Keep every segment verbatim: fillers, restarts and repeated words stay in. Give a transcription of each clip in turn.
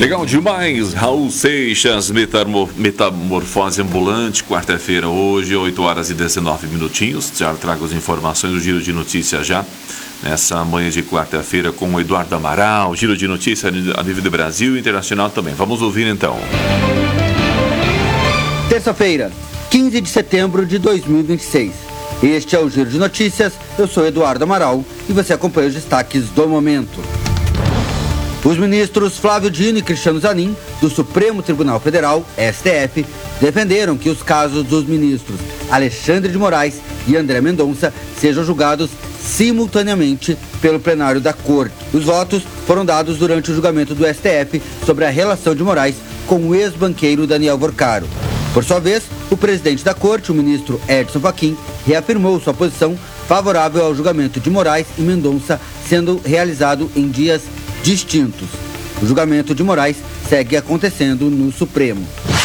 Legal demais, Raul Seixas, metamor, Metamorfose Ambulante, quarta-feira hoje, oito horas e dezenove minutinhos. Já trago as informações do Giro de Notícias já, nessa manhã de quarta-feira com o Eduardo Amaral, Giro de Notícias a nível do Brasil e internacional também. Vamos ouvir então. Terça-feira, quinze de setembro de dois mil e vinte e seis. Este é o Giro de Notícias, eu sou Eduardo Amaral e você acompanha os destaques do momento. Os ministros Flávio Dino e Cristiano Zanin, do Supremo Tribunal Federal, S T F, defenderam que os casos dos ministros Alexandre de Moraes e André Mendonça sejam julgados simultaneamente pelo plenário da Corte. Os votos foram dados durante o julgamento do S T F sobre a relação de Moraes com o ex-banqueiro Daniel Vorcaro. Por sua vez, o presidente da Corte, o ministro Edson Fachin, reafirmou sua posição favorável ao julgamento de Moraes e Mendonça, sendo realizado em dias distintos. O julgamento de Moraes segue acontecendo no Supremo.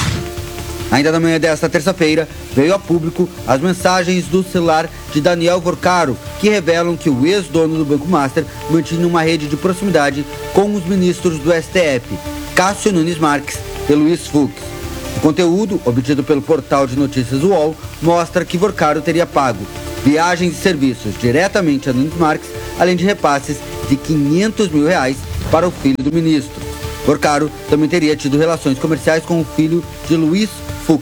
Ainda na manhã desta terça-feira, veio a público as mensagens do celular de Daniel Vorcaro, que revelam que o ex-dono do Banco Master mantinha uma rede de proximidade com os ministros do S T F, Cássio Nunes Marques e Luiz Fux. O conteúdo, obtido pelo portal de notícias U O L, mostra que Vorcaro teria pago viagens e serviços diretamente a Nunes Marques, além de repasses de quinhentos mil reais para o filho do ministro. Vorcaro também teria tido relações comerciais com o filho de Luiz Fux.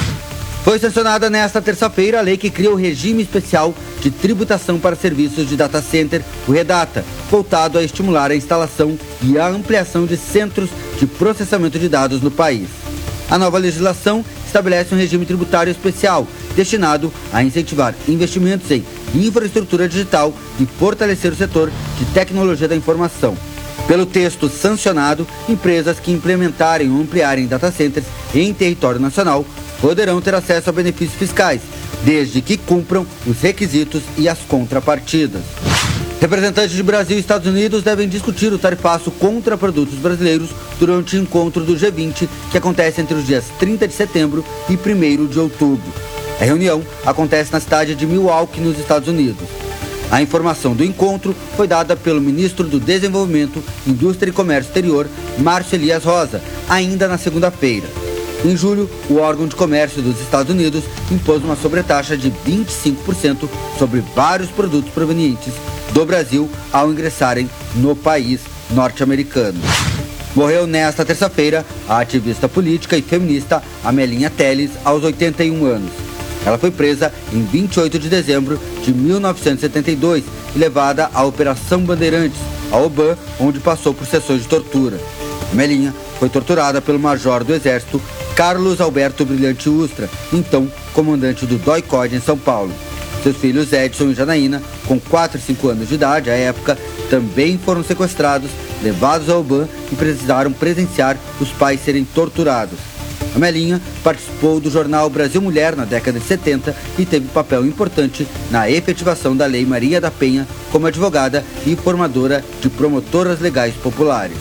Foi sancionada nesta terça-feira a lei que cria o regime especial de tributação para serviços de data center, o REDATA, voltado a estimular a instalação e a ampliação de centros de processamento de dados no país. A nova legislação estabelece um regime tributário especial destinado a incentivar investimentos em infraestrutura digital e fortalecer o setor de tecnologia da informação. Pelo texto sancionado, empresas que implementarem ou ampliarem data centers em território nacional poderão ter acesso a benefícios fiscais, desde que cumpram os requisitos e as contrapartidas. Representantes de Brasil e Estados Unidos devem discutir o tarifaço contra produtos brasileiros durante o encontro do G vinte, que acontece entre os dias trinta de setembro e primeiro de outubro. A reunião acontece na cidade de Milwaukee, nos Estados Unidos. A informação do encontro foi dada pelo ministro do Desenvolvimento, Indústria e Comércio Exterior, Márcio Elias Rosa, ainda na segunda-feira. Em julho, o órgão de comércio dos Estados Unidos impôs uma sobretaxa de vinte e cinco por cento sobre vários produtos provenientes do Brasil ao ingressarem no país norte-americano. Morreu nesta terça-feira a ativista política e feminista Amelinha Telles, aos oitenta e um anos. Ela foi presa em vinte e oito de dezembro de mil novecentos e setenta e dois e levada à Operação Bandeirantes, a Oban, onde passou por sessões de tortura. Amelinha foi torturada pelo major do Exército Carlos Alberto Brilhante Ustra, então comandante do D O I-C O D em São Paulo. Seus filhos Edson e Janaína, com quatro e cinco anos de idade à época, também foram sequestrados, levados ao Oban e precisaram presenciar os pais serem torturados. Amelinha participou do jornal Brasil Mulher na década de setenta e teve papel importante na efetivação da Lei Maria da Penha como advogada e formadora de promotoras legais populares.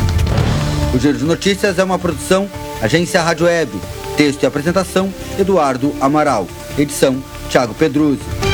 O Giro de Notícias é uma produção Agência Rádio Web. Texto e apresentação, Eduardo Amaral. Edição, Thiago Pedruzzi.